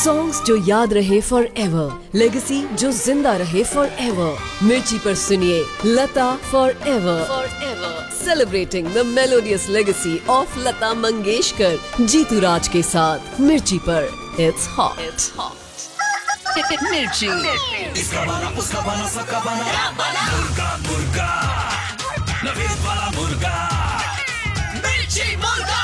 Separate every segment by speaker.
Speaker 1: Songs जो याद रहे फॉर एवर, लेगेसी जो जिंदा रहे फॉर एवर। मिर्ची पर सुनिए लता for ever, celebrating the melodious legacy of Lata Mangeshkar, Jitu राज के साथ मिर्ची पर। It's hot. मिर्ची।
Speaker 2: इसका बना, उसका बना, सबका बना, मुर्गा मुर्गा, नवीन वाला मुर्गा, मिर्ची मुर्गा।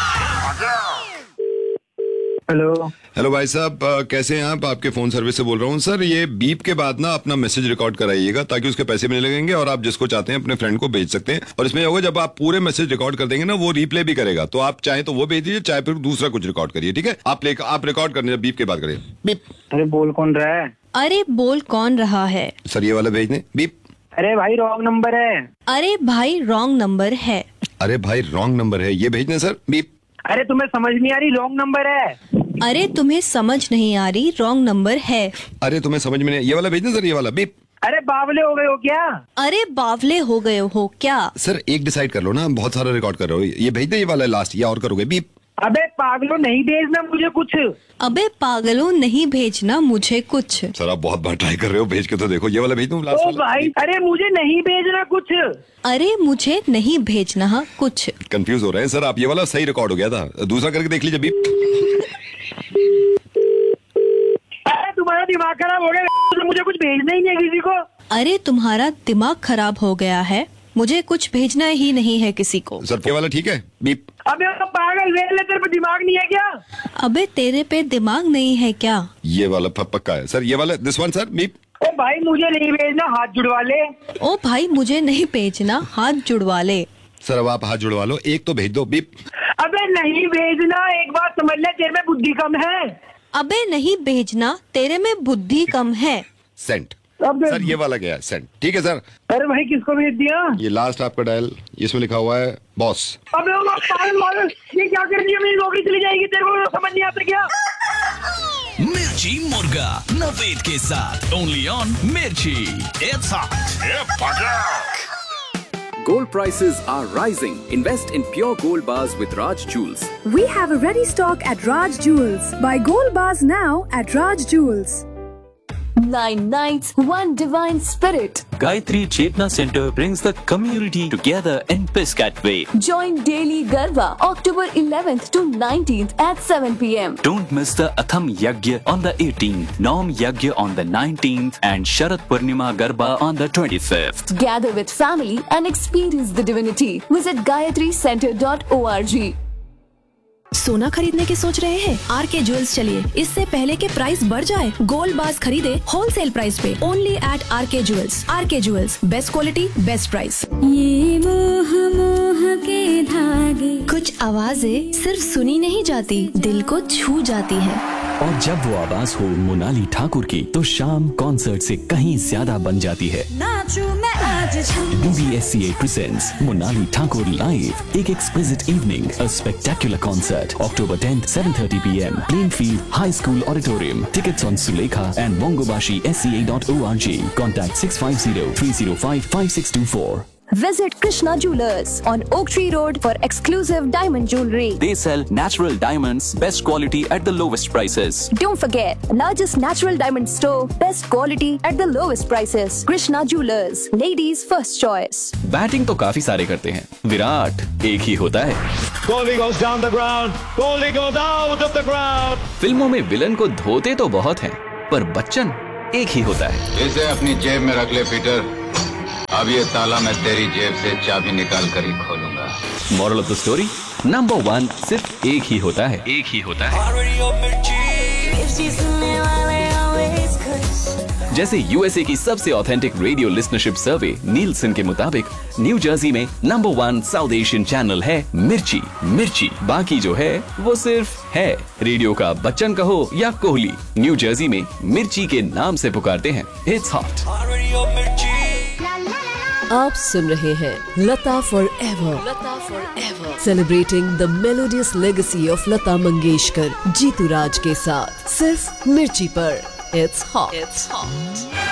Speaker 3: हेलो भाई साहब, कैसे हैं आप? आपके फोन सर्विस से बोल रहा हूँ सर। ये बीप के बाद ना अपना मैसेज रिकॉर्ड कराइएगा ताकि उसके पैसे भी नहीं लगेंगे और आप जिसको चाहते हैं अपने फ्रेंड को भेज सकते हैं। और इसमें होगा जब आप पूरे मैसेज रिकॉर्ड कर देंगे ना, वो रिप्ले भी करेगा, तो आप चाहे तो वो भेज दीजिए, चाहे फिर दूसरा कुछ रिकॉर्ड करिए। ठीक है, आप रिकॉर्ड करने बीप के बाद करिए। बीप।
Speaker 4: अरे बोल कौन रहा है?
Speaker 5: अरे बोल कौन रहा है?
Speaker 3: सर ये वाला भेज दें। बीप।
Speaker 4: अरे भाई रॉन्ग नंबर है।
Speaker 5: अरे भाई रॉन्ग नंबर है।
Speaker 3: अरे भाई रॉन्ग नंबर है, ये भेज दें सर। बीप।
Speaker 4: अरे तुम्हें समझ नहीं आ रही, रॉन्ग नंबर है।
Speaker 5: अरे तुम्हें समझ नहीं आ रही, रॉन्ग नंबर है।
Speaker 3: अरे तुम्हें समझ में नहीं, ये वाला भेज दें सर, ये वाला। बीप।
Speaker 4: अरे बावले हो गए हो क्या?
Speaker 5: अरे बावले हो गए हो क्या?
Speaker 3: सर एक डिसाइड कर लो ना, बहुत सारा रिकॉर्ड कर रहे हो। ये भेज दे, ये वाला लास्ट, या और करोगे? बीप।
Speaker 4: अबे पागलों, नहीं भेजना मुझे कुछ।
Speaker 5: अबे पागलों, नहीं भेजना मुझे कुछ।
Speaker 3: सर आप बहुत बार ट्राई कर रहे हो, भेज के तो देखो। ये वाला भेज दूं लास्ट
Speaker 4: ओ
Speaker 3: वाला?
Speaker 4: भाई, अरे मुझे नहीं भेजना कुछ।
Speaker 5: अरे मुझे नहीं भेजना कुछ।
Speaker 3: कंफ्यूज हो रहे हैं सर आप। ये वाला सही रिकॉर्ड हो गया था, दूसरा करके देख लीजिए। बीप।
Speaker 4: अरे तुम्हारा दिमाग खराब हो गया, मुझे कुछ भेजना ही नहीं है किसी को।
Speaker 5: अरे तुम्हारा दिमाग खराब हो गया है, मुझे कुछ भेजना ही नहीं है किसी को।
Speaker 3: सर ये वाला ठीक है? बीप।
Speaker 4: अबे पागल, तेरे पे दिमाग नहीं है क्या?
Speaker 5: अबे तेरे पे दिमाग नहीं है क्या?
Speaker 3: ये वाला पक्का है सर, ये वाला दिस वन सर। बीप।
Speaker 4: ओ भाई मुझे नहीं भेजना, हाथ जुड़वा ले।
Speaker 5: ओ भाई मुझे नहीं भेजना, हाथ जुड़वा ले।
Speaker 3: सर अब आप हाथ जुड़वा लो, एक तो भेज दो। बीप।
Speaker 4: अबे नहीं भेजना, एक बात समझ ले, तेरे में बुद्धि कम है।
Speaker 5: अबे नहीं भेजना, तेरे में बुद्धि कम है।
Speaker 3: सेंट।
Speaker 4: अबे
Speaker 3: सर ये वाला गया सेंट। ठीक है सर।
Speaker 4: अरे भाई किसको भेज दिया?
Speaker 3: ये लास्ट आपका डायल, इसमें लिखा हुआ है बॉस।
Speaker 4: अबे वो पागल, ये क्या कर दिया? मेरी नौकरी चली जाएगी, तेरे को समझ नहीं आता क्या?
Speaker 2: मिर्ची मुर्गा नवेद के साथ ओनली ऑन मिर्ची। It's hot.
Speaker 6: Gold prices are rising. Invest in pure gold bars with Raj Jewels.
Speaker 7: We have a ready stock at Raj Jewels. Buy gold bars now at Raj Jewels.
Speaker 8: 9 nights, one divine spirit.
Speaker 9: Gayatri Chetna Center brings the community together in Piscataway.
Speaker 8: Join Daily Garba, October 11th to 19th at 7 p.m.
Speaker 9: Don't miss the Atham Yagya on the 18th, Nom Yagya on the 19th, and Sharat Purnima Garba on the 25th.
Speaker 8: Gather with family and experience the divinity. Visit gayatricenter.org.
Speaker 10: सोना खरीदने की सोच रहे हैं? R K jewels चलिए, इससे पहले के प्राइस बढ़ जाए, गोल्ड बार्स खरीदे होलसेल प्राइस पे, only eight R K jewels. R K jewels, best quality best price.
Speaker 11: ये मोह मोह के धागे,
Speaker 10: कुछ आवाजें सिर्फ सुनी नहीं जाती, दिल को छू जाती हैं।
Speaker 9: और जब वो आवाज हो मोनाली ठाकुर की, तो शाम कॉन्सर्ट से कहीं ज्यादा बन जाती है।
Speaker 11: नाचूं मैं आज
Speaker 9: UVSCA presents Monali Thakur live, एक exquisite evening, a spectacular concert, October 10th, 7:30 p.m. Plainfield High School Auditorium. Tickets on Sulekha and bongobashi.sca.org. Contact 650-305-5624.
Speaker 8: Visit Krishna Jewelers on Oak Tree Road for exclusive diamond jewelry.
Speaker 9: They sell natural diamonds, best quality at the lowest prices.
Speaker 8: Don't forget, largest natural diamond store, best quality at the lowest prices. Krishna Jewelers, ladies first choice.
Speaker 9: Batting तो काफी सारे करते हैं, विराट एक ही होता है।
Speaker 12: Kohli goes down the ground, Kohli goes out of the ground.
Speaker 9: फिल्मों में विलन को धोते तो बहुत हैं, पर बच्चन एक ही होता है।
Speaker 13: इसे अपनी जेब में रख ले पीटर, अब ये ताला मैं तेरी जेब से चाबी निकाल कर ही खोलूंगा।
Speaker 9: Moral of the story, number 1 सिर्फ एक ही होता है। एक ही होता है। जैसे यूएसए की सबसे ऑथेंटिक रेडियो लिसनरशिप सर्वे नीलसन के मुताबिक, न्यू जर्सी में नंबर 1 साउथ एशियन चैनल है मिर्ची। मिर्ची, बाकी जो है वो सिर्फ है। रेडियो का बच्चन कहो या कोहली, न्यू जर्सी में मिर्ची के नाम से पुकारते हैं। It's hot.
Speaker 1: आप सुन रहे हैं लता for ever, celebrating the melodious legacy of Lata Mangeshkar, Jitu राज के साथ, सिर्फ मिर्ची पर। It's hot.